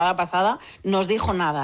pasada nos dijo nada,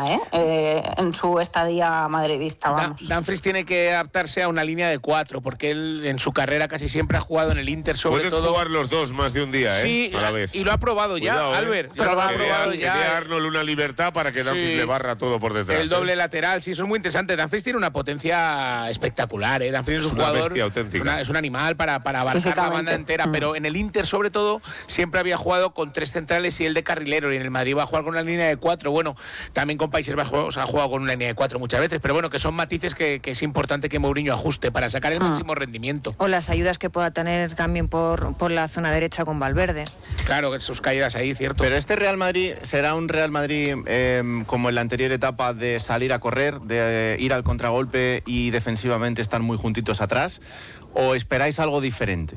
en su estadía madridista. Vamos. Dumfries tiene que adaptarse a una línea de 4, porque él en su carrera casi siempre ha jugado en el Inter, sobre Pueden todo. jugar los dos más de un día, sí, a la vez. Y lo ha probado ya, Cuidado, Albert. Ya lo ha probado ya. Que dé a Arnold una libertad para que Dumfries le barra todo por detrás. El doble lateral, sí, eso es muy interesante. Dumfries tiene una potencia espectacular, Dumfries es un una jugador, bestia auténtica. es un animal para abarcar la banda entera, pero en el Inter, sobre todo, siempre había jugado con 3 centrales y el de carrilero, y en el Madrid va a jugar con una línea de 4. Bueno, también con Países Bajos ha jugado con una línea de 4 muchas veces, pero bueno, que son matices que es importante que Mourinho ajuste para sacar el máximo rendimiento. O las ayudas que pueda tener también por la zona derecha con Valverde. Claro, que sus caídas ahí, cierto. Pero este Real Madrid será un Real Madrid como en la anterior etapa, de salir a correr, de ir al contragolpe y defensivamente estar muy juntitos atrás, ¿o esperáis algo diferente?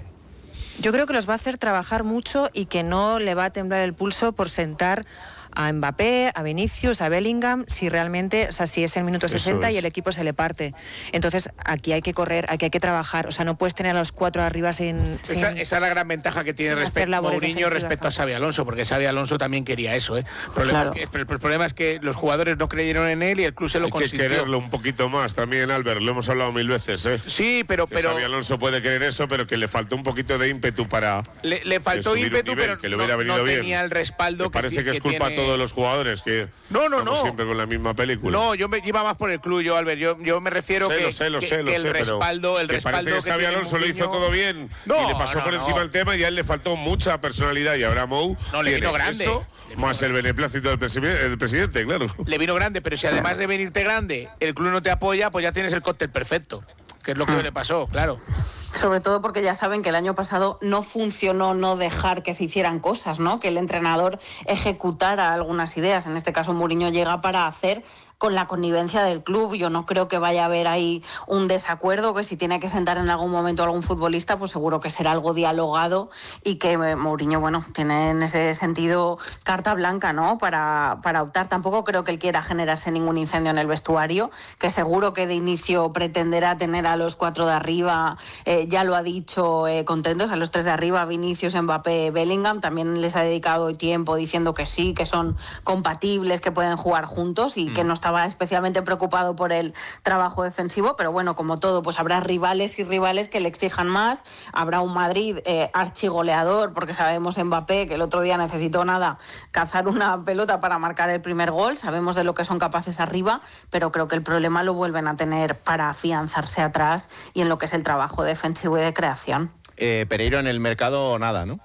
Yo creo que los va a hacer trabajar mucho y que no le va a temblar el pulso por sentar a Mbappé, a Vinicius, a Bellingham, si realmente, o sea, si es el minuto 60 y el equipo se le parte. Entonces, aquí hay que correr, aquí hay que trabajar, o sea, no puedes tener a los 4 arriba esa es la gran ventaja que tiene Mourinho respecto a Xabi Alonso, porque Xabi Alonso también quería eso, El problema es que los jugadores no creyeron en él y el club se lo consintió. Hay que quererlo un poquito más también, Albert, lo hemos hablado 1000 veces, Sí, pero Xabi Alonso puede querer eso, pero que le faltó un poquito de ímpetu para... Le faltó ímpetu, nivel, pero que le hubiera venido no bien. tenía el respaldo. Me parece que es culpa tiene... a todos los jugadores, que no. siempre con la misma película. No, yo me iba más por el club, Albert. Yo me refiero que el respaldo parece que Xabi Alonso lo hizo todo bien y le pasó por encima el tema, y a él le faltó mucha personalidad, y ahora Mou le vino grande. Eso, más el beneplácito del presidente, claro. Le vino grande, pero si además de venirte grande, el club no te apoya, pues ya tienes el cóctel perfecto, que es lo que le pasó, claro. Sobre todo porque ya saben que el año pasado no funcionó no dejar que se hicieran cosas, ¿no? Que el entrenador ejecutara algunas ideas. En este caso, Mourinho llega para hacer con la connivencia del club. Yo no creo que vaya a haber ahí un desacuerdo, que si tiene que sentar en algún momento a algún futbolista, pues seguro que será algo dialogado, y que Mourinho, bueno, tiene en ese sentido carta blanca, ¿no? Para optar. Tampoco creo que él quiera generarse ningún incendio en el vestuario, que seguro que de inicio pretenderá tener a los 4 de arriba, ya lo ha dicho, contentos, a los 3 de arriba, Vinicius, Mbappé, Bellingham. También les ha dedicado tiempo diciendo que sí, que son compatibles, que pueden jugar juntos, y que no estaba especialmente preocupado por el trabajo defensivo, pero bueno, como todo, pues habrá rivales y rivales que le exijan más. Habrá un Madrid archigoleador, porque sabemos Mbappé que el otro día necesitó cazar una pelota para marcar el primer gol. Sabemos de lo que son capaces arriba, pero creo que el problema lo vuelven a tener para afianzarse atrás y en lo que es el trabajo defensivo y de creación. Pereiro en el mercado, nada, ¿no?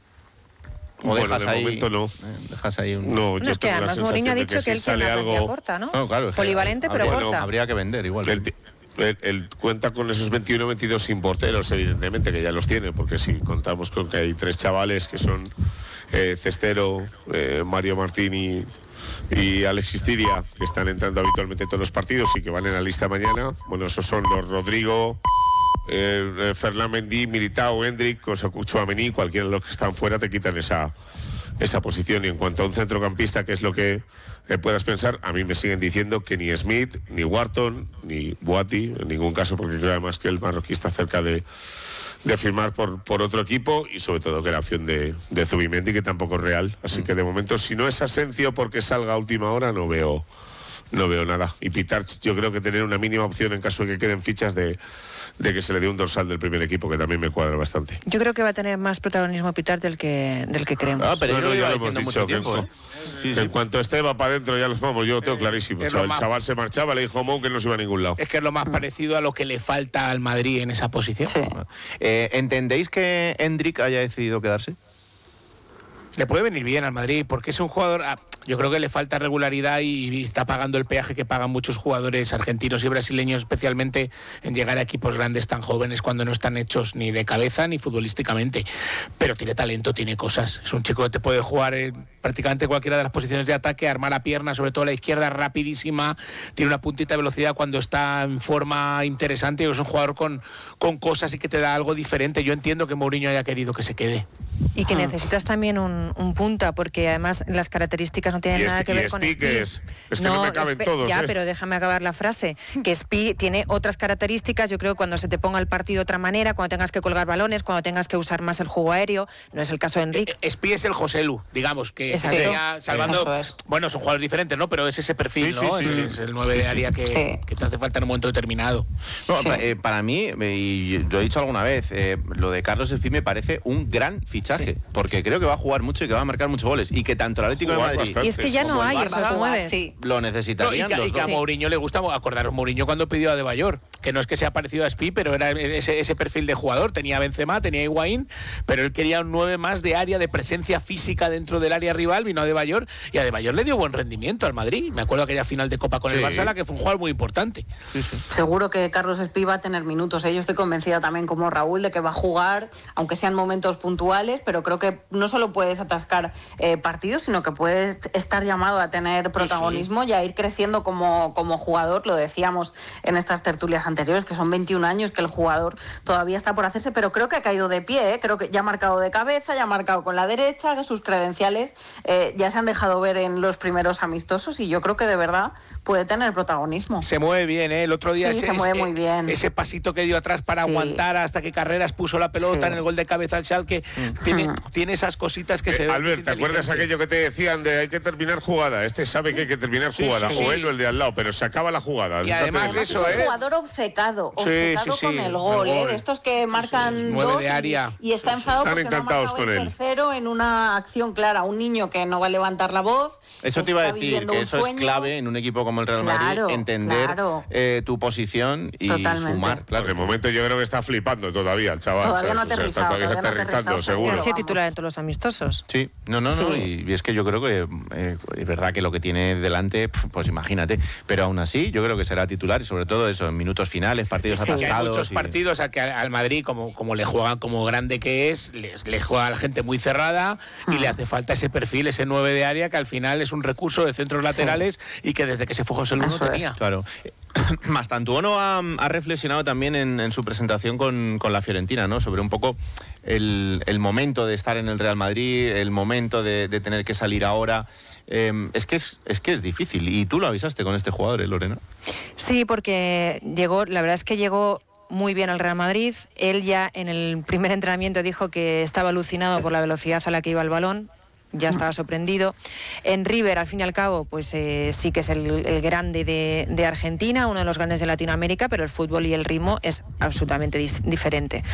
¿O bueno, dejas de ahí, momento no. Dejas ahí un... No, yo es que tengo la además Mourinho ha sensación de dicho que que él si quiere sale una plantilla algo... corta, ¿no? No, claro, Polivalente, pero corta. Habría que vender igual. Él cuenta con esos 21 22 sin porteros, evidentemente, que ya los tiene, porque si contamos con que hay 3 chavales que son Cestero, Mario Martín y Alexis Tiria, que están entrando habitualmente en todos los partidos y que van en la lista mañana. Bueno, esos son los Rodrigo, Ferland Mendy, Militao, Hendrik, o Tchouaméni. Cualquiera de los que están fuera te quitan esa posición. Y en cuanto a un centrocampista, que es lo que puedas pensar, a mí me siguen diciendo que ni Smith, ni Wharton, ni Boati, en ningún caso, porque creo además que el marroquí está cerca de firmar por otro equipo, y sobre todo que la opción de Zubimendi, que tampoco es real. Así que de momento, si no es Asencio porque salga a última hora, no veo nada. Y Pitarch, yo creo que tener una mínima opción en caso de que queden fichas de que se le dé un dorsal del primer equipo, que también me cuadra bastante. Yo creo que va a tener más protagonismo Pitar del que creemos. Pero ya lo hemos dicho, tiempo, que en cuanto esté va para adentro, ya los vamos, yo lo tengo clarísimo. El chaval se marchaba, le dijo Mou que no se iba a ningún lado. Es que es lo más parecido a lo que le falta al Madrid en esa posición. Sí. ¿Entendéis que Hendrik haya decidido quedarse? Le puede venir bien al Madrid, porque es un jugador... Yo creo que le falta regularidad y está pagando el peaje que pagan muchos jugadores argentinos y brasileños, especialmente en llegar a equipos grandes tan jóvenes cuando no están hechos ni de cabeza ni futbolísticamente. Pero tiene talento, tiene cosas. Es un chico que te puede jugar en prácticamente cualquiera de las posiciones de ataque, armar la pierna, sobre todo la izquierda, rapidísima. Tiene una puntita de velocidad cuando está en forma interesante. Es un jugador con cosas y que te da algo diferente. Yo entiendo que Mourinho haya querido que se quede. Y que necesitas también un punta, porque además las características características no tienen nada que ver con Spi. Es que no me caben todos. Ya, pero déjame acabar la frase. Que Spi tiene otras características, yo creo que cuando se te ponga el partido de otra manera, cuando tengas que colgar balones, cuando tengas que usar más el juego aéreo, no es el caso de Enrique. Spi es el Joselu, digamos, que estaría salvando... Bueno, son jugadores diferentes, ¿no? Pero es ese perfil, ¿no? Es el 9 de área que te hace falta en un momento determinado. No, para mí, y lo he dicho alguna vez, lo de Carlos Spi me parece un gran fichaje, porque creo que va a jugar mucho y que va a marcar muchos goles, y que tanto el Atlético de Madrid bastante, y es que ya no hay esos 9, lo necesitarían. Y que a Mourinho le gusta, acordaros, Mourinho cuando pidió a Adebayor, que no es que sea parecido a Spi, pero era ese perfil de jugador, tenía Benzema, tenía Higuaín, pero él quería un 9 más de área, de presencia física dentro del área rival, vino Adebayor, y Adebayor le dio buen rendimiento al Madrid. Me acuerdo aquella final de Copa con el Barça, que fue un jugador muy importante. Seguro que Carlos Spi va a tener minutos. Yo estoy convencida también, como Raúl, de que va a jugar, aunque sean momentos puntuales, pero creo que no solo puedes atascar partidos, sino que puedes estar llamado a tener protagonismo y a ir creciendo como jugador. Lo decíamos en estas tertulias anteriores, que son 21 años, que el jugador todavía está por hacerse, pero creo que ha caído de pie, creo que ya ha marcado de cabeza, ya ha marcado con la derecha, que sus credenciales ya se han dejado ver en los primeros amistosos, y yo creo que de verdad puede tener protagonismo. Se mueve bien, el otro día se mueve muy bien. Ese pasito que dio atrás para aguantar hasta que Carreras puso la pelota en el gol de cabeza al Schalke, tiene esas cositas que se ven. Albert, ¿te acuerdas aquello que te decían de hay que terminar jugada? Este sabe que hay que terminar jugada, o él o el de al lado, pero se acaba la jugada. Y además es un jugador obcecado con el gol, de estos que marcan dos de área. Y está enfadado porque encantados no ha marcado el tercero en una acción clara. Un niño que no va a levantar la voz. Eso te iba a decir, que eso es clave en un equipo como el Real Madrid, entender tu posición y sumar. Claro, de momento yo creo que está flipando todavía el chaval. Todavía no ha aterrizado, está aterrizando, seguro. Ha sido titular en todos los amistosos. Sí, no, y es que yo creo que es verdad que lo que tiene delante, pues imagínate, pero aún así yo creo que será titular, y sobre todo eso, en minutos finales, partidos atascados. Hay muchos partidos a que al Madrid, como le juegan como grande que es, le juega a la gente muy cerrada y le hace falta ese perfil, ese 9 de área, que al final es un recurso de centros laterales y que desde que se fue José Luis no tenía. Claro. Mastantuono ha reflexionado también en su presentación con la Fiorentina, ¿no? Sobre un poco el momento de estar en el Real Madrid, el momento de tener que salir ahora. Es que es difícil, y tú lo avisaste con este jugador, Lorena. Sí, porque la verdad es que llegó muy bien al Real Madrid. Él ya en el primer entrenamiento dijo que estaba alucinado por la velocidad a la que iba el balón. Ya estaba sorprendido. En River, al fin y al cabo, pues sí que es el grande de Argentina, uno de los grandes de Latinoamérica, pero el fútbol y el ritmo es absolutamente diferente.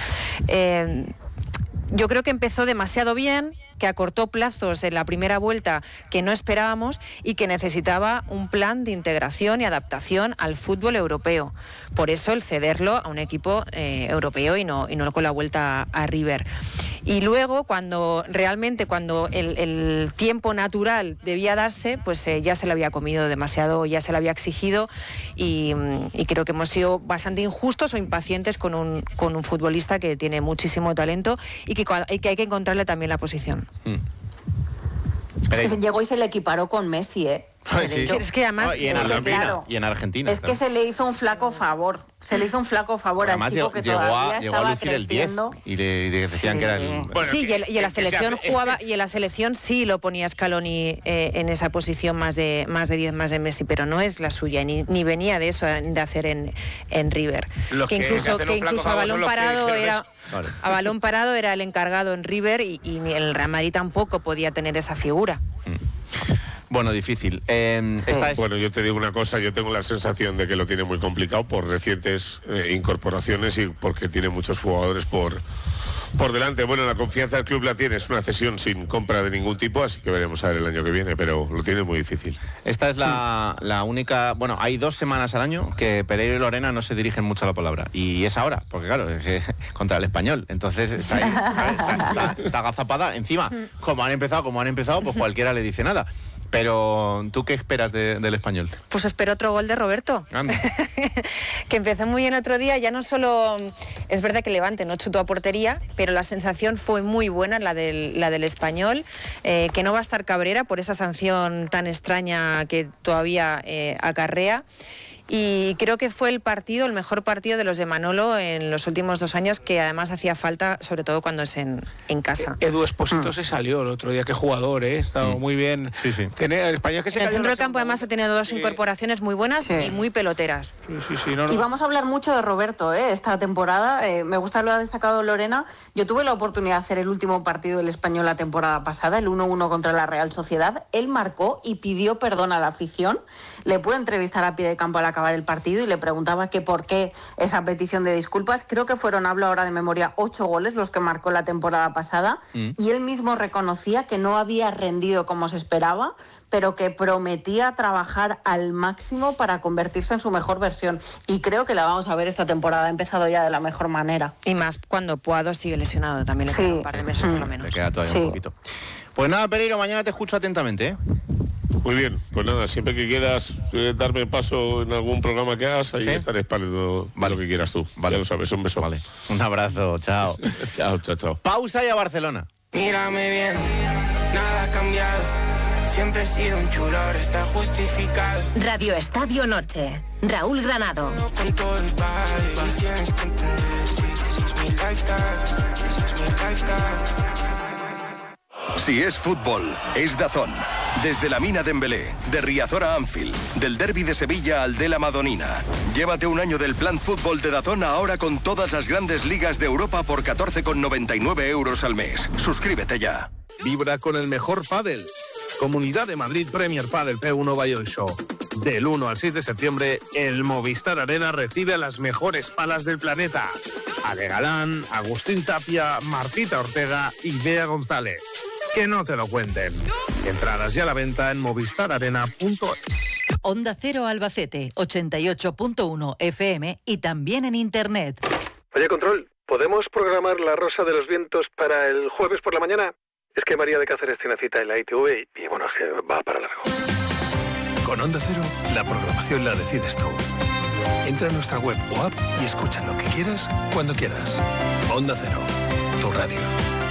Yo creo que empezó demasiado bien, que acortó plazos en la primera vuelta que no esperábamos y que necesitaba un plan de integración y adaptación al fútbol europeo. Por eso el cederlo a un equipo europeo y no con la vuelta a River. Y luego, cuando el tiempo natural debía darse, pues ya se lo había comido demasiado, ya se lo había exigido, y creo que hemos sido bastante injustos o impacientes con un futbolista que tiene muchísimo talento y que hay que encontrarle también la posición. Es que se llegó y se le equiparó con Messi, Sí. Es que además... Y en Argentina. Es que se le hizo un flaco favor. Se le hizo un flaco favor al chico que todavía estaba creciendo. Y le decían que era el... Bueno, sí, y en la selección jugaba, y en la selección sí lo ponía Scaloni en esa posición más de 10 más de Messi, pero no es la suya, ni venía de eso, de hacer en River. Que incluso a balón parado era... Vale. A balón parado era el encargado en River, y el Real Madrid tampoco podía tener esa figura. Bueno, difícil. Bueno, yo te digo una cosa, yo tengo la sensación de que lo tiene muy complicado por recientes incorporaciones y porque tiene muchos jugadores por delante. Bueno, la confianza del club la tiene, es una cesión sin compra de ningún tipo, así que veremos a ver el año que viene, pero lo tiene muy difícil. Esta es la única... Bueno, hay 2 semanas al año que Pereiro y Lorena no se dirigen mucho a la palabra, y es ahora, porque claro, es que contra el Español, entonces está ahí, está agazapada. Encima, como han empezado, pues cualquiera le dice nada. Pero, ¿tú qué esperas del Español? Pues espero otro gol de Roberto. Que empezó muy bien otro día. Ya no solo... Es verdad que Levante no chutó a portería, pero la sensación fue muy buena, la del Español. Que no va a estar Cabrera por esa sanción tan extraña que todavía acarrea. Y creo que fue el mejor partido de los de Manolo en los últimos 2 años, que además hacía falta, sobre todo cuando es en casa. Edu Espósito se salió el otro día, qué jugador, Estaba muy bien. Sí, sí. El español que se el centro del campo además ha tenido 2 incorporaciones muy buenas y muy peloteras. Sí, no. Y vamos a hablar mucho de Roberto, esta temporada. Me gusta lo ha destacado Lorena. Yo tuve la oportunidad de hacer el último partido del Español la temporada pasada, el 1-1 contra la Real Sociedad. Él marcó y pidió perdón a la afición. Le pude entrevistar a pie de campo al acabar el partido y le preguntaba que por qué esa petición de disculpas. Creo que fueron, hablo ahora de memoria, 8 goles los que marcó la temporada pasada. Y él mismo reconocía que no había rendido como se esperaba, pero que prometía trabajar al máximo para convertirse en su mejor versión. Y creo que la vamos a ver esta temporada. Ha empezado ya de la mejor manera. Y más cuando Puado sigue lesionado. También le queda un par de meses por lo menos. Le queda todavía un poquito. Pues nada, Pereiro, mañana te escucho atentamente, Muy bien, pues nada, siempre que quieras darme paso en algún programa que hagas, ahí estaré para lo que quieras tú. Vale, ya lo sabes, un beso. Vale, un abrazo, chao. Chao. Pausa y a Barcelona. Mírame bien, nada ha cambiado. Siempre he sido un chulo, ahora está justificado. Radio Estadio Noche. Raúl Granado. Con todo el baile, y tienes que entender, es mi lifestyle, es mi lifestyle. Si es fútbol, es DAZN. Desde la Mina Dembélé, de Riazor a Anfield, del Derbi de Sevilla al de la Madonina. Llévate un año del plan fútbol de DAZN ahora con todas las grandes ligas de Europa por 14,99 euros al mes. Suscríbete ya. Vibra con el mejor pádel. Comunidad de Madrid Premier Padel P1 Bayonne Show. Del 1 al 6 de septiembre, el Movistar Arena recibe a las mejores palas del planeta. Ale Galán, Agustín Tapia, Martita Ortega y Bea González. Que no te lo cuenten. Entradas ya a la venta en movistararena.es. Onda Cero Albacete, 88.1 FM y también en Internet. Oye, Control, ¿podemos programar La Rosa de los Vientos para el jueves por la mañana? Es que María de Cáceres tiene cita en la ITV y bueno, es que va para largo. Con Onda Cero, la programación la decides tú. Entra a nuestra web o app y escucha lo que quieras, cuando quieras. Onda Cero, tu radio.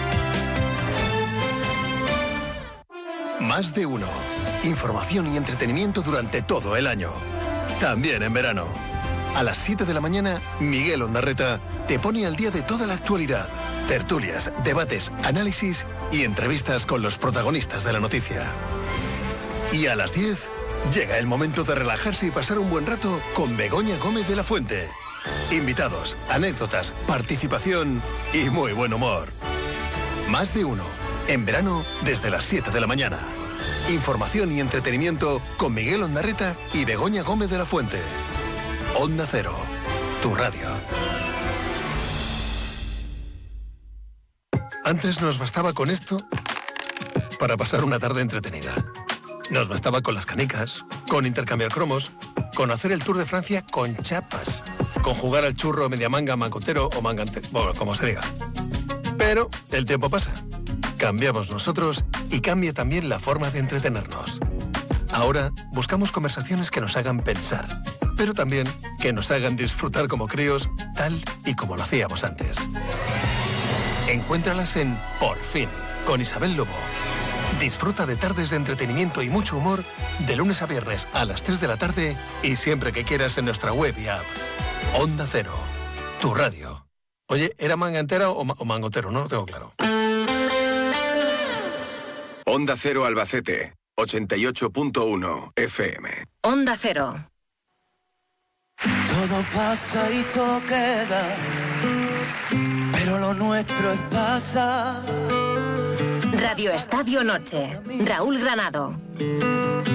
Más de uno. Información y entretenimiento durante todo el año. También en verano. A las 7 de la mañana, Miguel Ondarreta te pone al día de toda la actualidad. Tertulias, debates, análisis y entrevistas con los protagonistas de la noticia. Y a las 10, llega el momento de relajarse y pasar un buen rato con Begoña Gómez de la Fuente. Invitados, anécdotas, participación y muy buen humor. Más de uno. En verano, desde las 7 de la mañana. Información y entretenimiento con Miguel Ondarreta y Begoña Gómez de la Fuente. Onda Cero, tu radio. Antes nos bastaba con esto para pasar una tarde entretenida. Nos bastaba con las canicas, con intercambiar cromos, con hacer el Tour de Francia con chapas, con jugar al churro media manga, mangotero o mangante, bueno, como se diga. Pero el tiempo pasa. Cambiamos nosotros y cambia también la forma de entretenernos. Ahora buscamos conversaciones que nos hagan pensar, pero también que nos hagan disfrutar como críos, tal y como lo hacíamos antes. Encuéntralas en Por Fin, con Isabel Lobo. Disfruta de tardes de entretenimiento y mucho humor de lunes a viernes a las 3 de la tarde y siempre que quieras en nuestra web y app. Onda Cero, tu radio. Oye, ¿era manga entera o mangotero? No lo tengo claro. Onda Cero Albacete, 88.1 FM. Onda Cero. Todo pasa y todo queda, pero lo nuestro es pasar. Radio Estadio Noche. Raúl Granado.